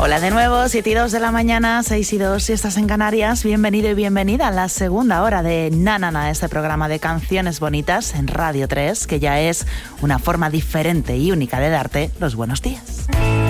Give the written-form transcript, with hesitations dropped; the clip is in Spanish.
Hola de nuevo, 7 y 2 de la mañana, 6 y 2 si estás en Canarias. Bienvenido y bienvenida a la segunda hora de Na, este programa de canciones bonitas en Radio 3, que ya es una forma diferente y única de darte los buenos días.